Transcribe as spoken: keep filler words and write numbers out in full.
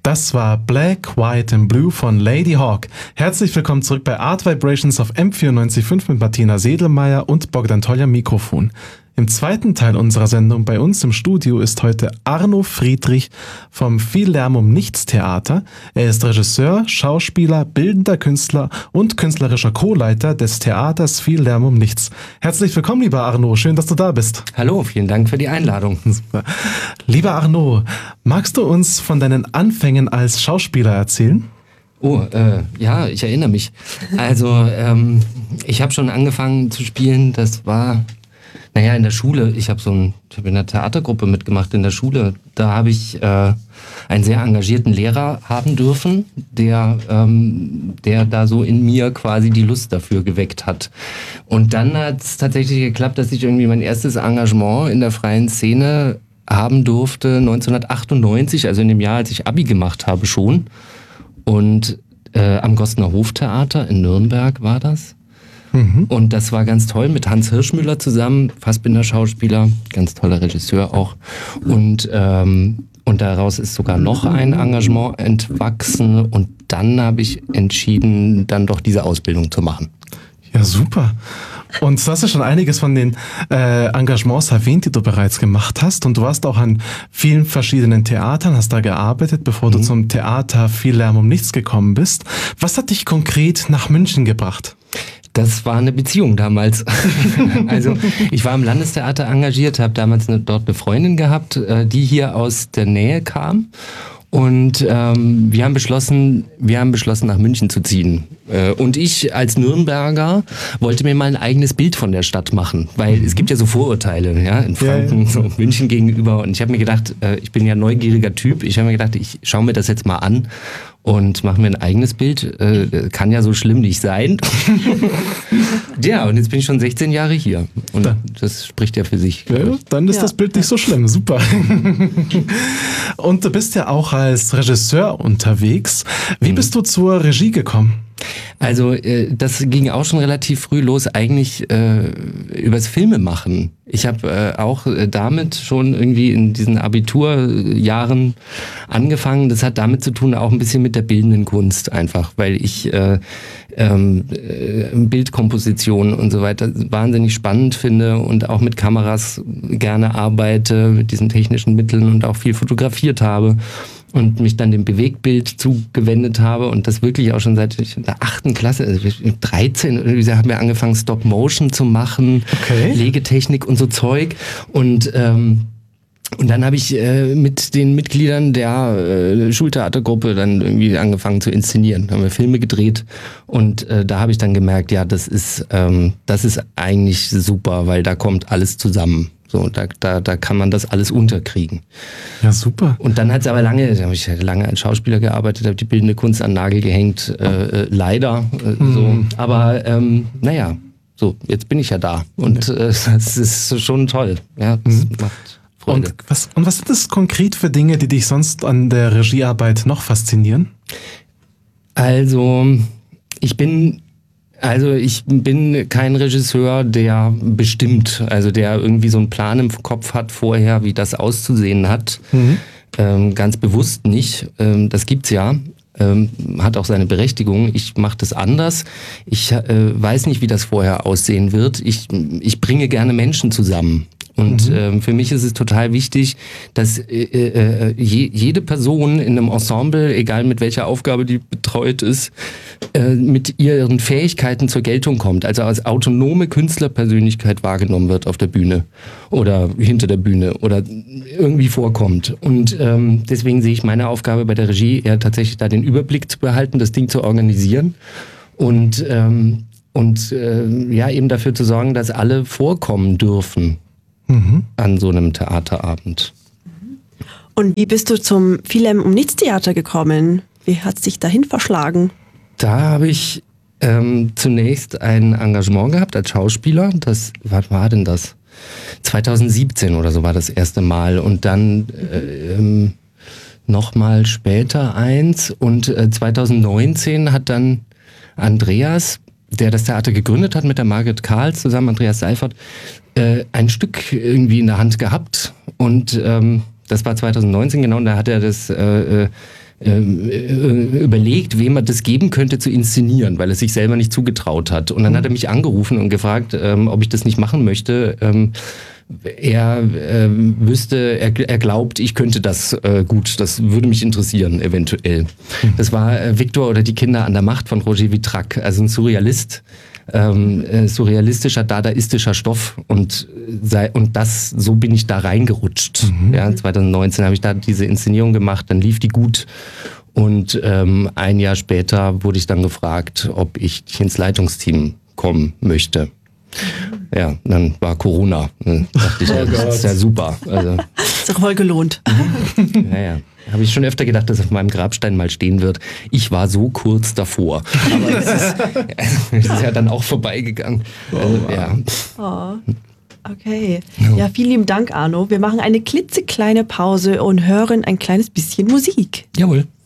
Das war Black, White and Blue von Lady Hawk. Herzlich willkommen zurück bei Art Vibrations auf M vierundneunzig Komma fünf mit Martina Sedelmeier und Bogdan Tolja Mikrofon. Im zweiten Teil unserer Sendung bei uns im Studio ist heute Arno Friedrich vom Viel Lärm um Nichts Theater. Er ist Regisseur, Schauspieler, bildender Künstler und künstlerischer Co-Leiter des Theaters Viel Lärm um Nichts. Herzlich willkommen, lieber Arno. Schön, dass du da bist. Hallo, vielen Dank für die Einladung. Super. Lieber Arno, magst du uns von deinen Anfängen als Schauspieler erzählen? Oh, äh, ja, ich erinnere mich. Also, ähm, ich habe schon angefangen zu spielen, das war... Naja, in der Schule, ich habe so ein, ich habe in einer Theatergruppe mitgemacht in der Schule. Da habe ich äh, einen sehr engagierten Lehrer haben dürfen, der, ähm, der da so in mir quasi die Lust dafür geweckt hat. Und dann hat es tatsächlich geklappt, dass ich irgendwie mein erstes Engagement in der freien Szene haben durfte, neunzehnhundertachtundneunzig, also in dem Jahr, als ich Abi gemacht habe schon. Und äh, am Gostner Hoftheater in Nürnberg war das. Mhm. Und das war ganz toll mit Hans Hirschmüller zusammen, Fassbinder-Schauspieler, ganz toller Regisseur auch. Und, ähm, und daraus ist sogar noch ein Engagement entwachsen. Und dann habe ich entschieden, dann doch diese Ausbildung zu machen. Ja, super. Und du hast ja schon einiges von den äh, Engagements erwähnt, die du bereits gemacht hast. Und du warst auch an vielen verschiedenen Theatern, hast da gearbeitet, bevor mhm. du zum Theater Viel Lärm um Nichts gekommen bist. Was hat dich konkret nach München gebracht? Das war eine Beziehung damals. Also ich war im Landestheater engagiert, habe damals eine, dort eine Freundin gehabt, äh, die hier aus der Nähe kam. Und ähm, wir haben beschlossen, wir haben beschlossen, nach München zu ziehen. Äh, und ich als Nürnberger wollte mir mal ein eigenes Bild von der Stadt machen, weil mhm. es gibt ja so Vorurteile, ja, in Franken, ja, ja. so München gegenüber. Und ich habe mir gedacht, äh, ich bin ja ein neugieriger Typ. Ich habe mir gedacht, ich schaue mir das jetzt mal an und mache mir ein eigenes Bild. Äh, kann ja so schlimm nicht sein. Ja, und jetzt bin ich schon sechzehn Jahre hier. Und dann, das spricht ja für sich. Ja, dann ist ja. das Bild nicht so schlimm. Super. Und du bist ja auch als Regisseur unterwegs. Wie bist du zur Regie gekommen? Also äh, das ging auch schon relativ früh los, eigentlich äh, übers Filmemachen. Ich habe äh, auch äh, damit schon irgendwie in diesen Abiturjahren angefangen. Das hat damit zu tun, auch ein bisschen mit der bildenden Kunst einfach, weil ich äh, ähm, äh, Bildkomposition und so weiter wahnsinnig spannend finde und auch mit Kameras gerne arbeite, mit diesen technischen Mitteln und auch viel fotografiert habe. Und mich dann dem Bewegtbild zugewendet habe und das wirklich auch schon seit der achten Klasse, also dreizehn, irgendwie haben wir angefangen Stop Motion zu machen, okay. Legetechnik und so Zeug und ähm, und dann habe ich äh, mit den Mitgliedern der äh, Schultheatergruppe dann irgendwie angefangen zu inszenieren. Da haben wir Filme gedreht und äh, da habe ich dann gemerkt, ja, das ist ähm, das ist eigentlich super, weil da kommt alles zusammen. So, da, da, da kann man das alles unterkriegen. Ja, super. Und dann hat es aber lange, da habe ich lange als Schauspieler gearbeitet, habe die bildende Kunst an den Nagel gehängt, äh, leider. Äh, mhm. so. Aber ähm, naja, so, jetzt bin ich ja da. Und äh, das ist schon toll. Ja, das mhm. macht Freude. Und was, und was sind das konkret für Dinge, die dich sonst an der Regiearbeit noch faszinieren? Also, ich bin... Also ich bin kein Regisseur, der bestimmt, also der irgendwie so einen Plan im Kopf hat vorher, wie das auszusehen hat. Mhm. Ähm, ganz bewusst nicht. Ähm, das gibt's ja. Ähm, hat auch seine Berechtigung. Ich mache das anders. Ich äh, weiß nicht, wie das vorher aussehen wird. Ich, ich bringe gerne Menschen zusammen. Und mhm. ähm, für mich ist es total wichtig, dass äh, äh, je, jede Person in einem Ensemble, egal mit welcher Aufgabe die betreut ist, äh, mit ihren Fähigkeiten zur Geltung kommt. Also als autonome Künstlerpersönlichkeit wahrgenommen wird auf der Bühne oder hinter der Bühne oder irgendwie vorkommt. Und ähm, deswegen sehe ich meine Aufgabe bei der Regie eher tatsächlich da den Überblick zu behalten, das Ding zu organisieren und, ähm, und äh, ja eben dafür zu sorgen, dass alle vorkommen dürfen. Mhm. An so einem Theaterabend. Und wie bist du zum Viel Lärm um Nichts Theater gekommen? Wie hat es dich dahin verschlagen? Da habe ich ähm, zunächst ein Engagement gehabt als Schauspieler. Das, was war denn das? zweitausendsiebzehn oder so war das erste Mal. Und dann äh, ähm, nochmal später eins. Und äh, zweitausendneunzehn hat dann Andreas, der das Theater gegründet hat mit der Margret Karls zusammen, Andreas Seifert, äh, ein Stück irgendwie in der Hand gehabt und ähm, das war zweitausendneunzehn genau und da hat er das äh, überlegt, wem er das geben könnte zu inszenieren, weil er sich selber nicht zugetraut hat. Und dann hat er mich angerufen und gefragt, ähm, ob ich das nicht machen möchte. Ähm, er äh, wüsste, er, er glaubt, ich könnte das äh, gut. Das würde mich interessieren, eventuell. Das war äh, Victor oder die Kinder an der Macht von Roger Vitrac, also ein Surrealist. Ähm, äh, surrealistischer, dadaistischer Stoff und sei, und das, so bin ich da reingerutscht. Mhm. Ja, zwanzig neunzehn habe ich da diese Inszenierung gemacht, dann lief die gut und ähm, ein Jahr später wurde ich dann gefragt, ob ich ins Leitungsteam kommen möchte. Ja, dann war Corona. Dann dachte ich, oh, das ist ja super. Also, ist doch voll gelohnt. Naja. Habe ich schon öfter gedacht, dass auf meinem Grabstein mal stehen wird. Ich war so kurz davor. Aber es ist, es ist ja dann auch vorbeigegangen. Oh, also, ja. Oh. Okay. Ja, vielen lieben Dank, Arno. Wir machen eine klitzekleine Pause und hören ein kleines bisschen Musik. Jawohl.